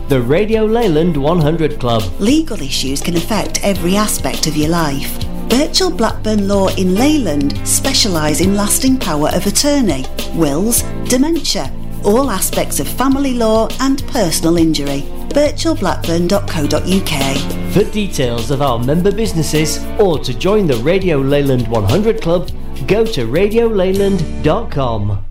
The Radio Leyland 100 Club. Legal issues can affect every aspect of your life. Birchall Blackburn Law in Leyland specialise in lasting power of attorney, wills, dementia, all aspects of family law and personal injury. birchallblackburn.co.uk. For details of our member businesses or to join the Radio Leyland 100 Club, go to radioleyland.com.